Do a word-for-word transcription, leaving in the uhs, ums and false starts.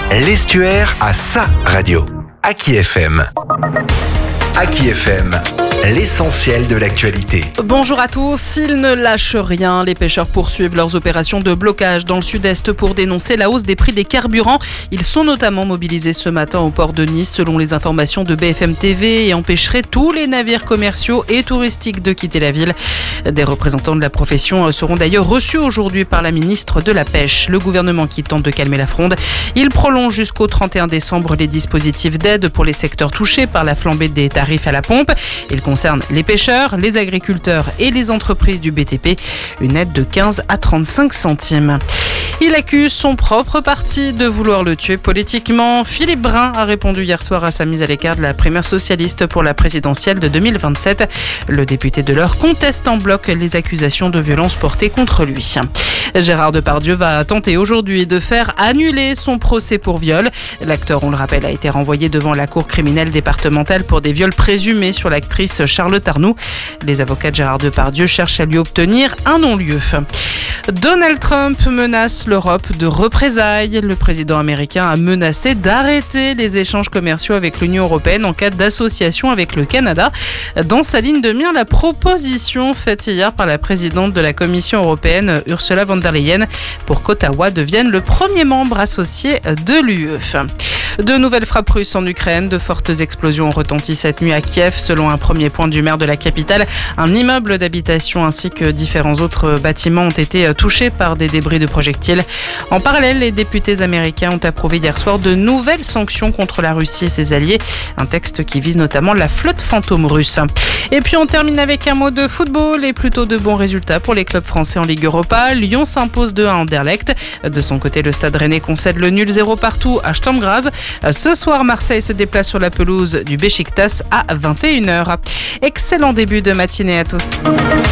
L'Estuaire a sa radio. Aki F M. Aki F M, l'essentiel de l'actualité. Bonjour à tous, ils ne lâchent rien. Les pêcheurs poursuivent leurs opérations de blocage dans le sud-est pour dénoncer la hausse des prix des carburants. Ils sont notamment mobilisés ce matin au port de Nice, selon les informations de B F M T V, et empêcheraient tous les navires commerciaux et touristiques de quitter la ville. Des représentants de la profession seront d'ailleurs reçus aujourd'hui par la ministre de la Pêche. Le gouvernement qui tente de calmer la fronde. Il prolonge jusqu'au trente et un décembre les dispositifs d'aide pour les secteurs touchés par la flambée des tarifs à la pompe. Il concerne les pêcheurs, les agriculteurs et les entreprises du B T P. Une aide de quinze à trente-cinq centimes. Il accuse son propre parti de vouloir le tuer politiquement. Philippe Brun a répondu hier soir à sa mise à l'écart de la primaire socialiste pour la présidentielle de deux mille vingt-sept. Le député de l'Eure conteste en bloc les accusations de violence portées contre lui. Gérard Depardieu va tenter aujourd'hui de faire annuler son procès pour viol. L'acteur, on le rappelle, a été renvoyé devant la cour criminelle départementale pour des viols présumés sur l'actrice Charlotte Arnoux. Les avocats de Gérard Depardieu cherchent à lui obtenir un non-lieu. Donald Trump menace l'Europe de représailles. Le président américain a menacé d'arrêter les échanges commerciaux avec l'Union européenne en cas d'association avec le Canada. Dans sa ligne de mire, la proposition faite hier par la présidente de la Commission européenne, Ursula von der Leyen, pour qu'Ottawa devienne le premier membre associé de l'U E. De nouvelles frappes russes en Ukraine. De fortes explosions ont retenti cette nuit à Kiev. Selon un premier point du maire de la capitale, un immeuble d'habitation ainsi que différents autres bâtiments ont été touchés par des débris de projectiles. En parallèle, les députés américains ont approuvé hier soir de nouvelles sanctions contre la Russie et ses alliés. Un texte qui vise notamment la flotte fantôme russe. Et puis on termine avec un mot de football et plutôt de bons résultats pour les clubs français en Ligue Europa. Lyon s'impose deux à un à Anderlecht. De son côté, le Stade Rennais concède le nul zéro partout à Sturm Graz. Ce soir, Marseille se déplace sur la pelouse du Beşiktaş à vingt et une heures. Excellent début de matinée à tous.